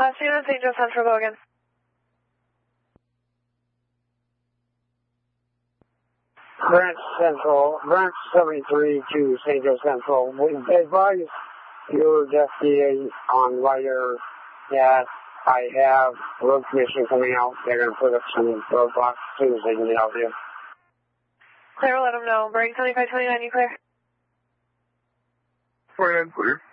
See you in St. Joe Central, go again. Branch 73 to St. Joe Central. We advise your deputy on wire that I have road commission coming out. They're going to put up some roadblocks as soon as they can get out here. Clear, let them know. Break 7529, you clear? Clear.